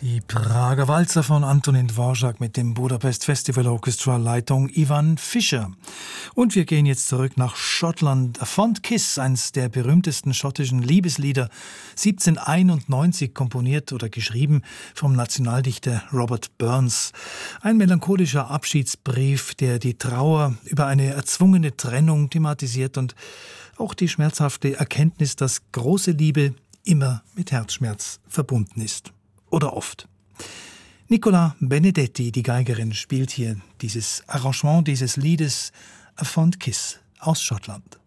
Die Prager Walzer von Antonín Dvořák mit dem Budapest Festival Orchestra Leitung Ivan Fischer. Und wir gehen jetzt zurück nach Schottland. A Fond Kiss, eines der berühmtesten schottischen Liebeslieder, 1791 komponiert oder geschrieben vom Nationaldichter Robert Burns. Ein melancholischer Abschiedsbrief, der die Trauer über eine erzwungene Trennung thematisiert und auch die schmerzhafte Erkenntnis, dass große Liebe immer mit Herzschmerz verbunden ist. Oder oft. Nicola Benedetti, die Geigerin, spielt hier dieses Arrangement dieses Liedes A Fond Kiss aus Schottland.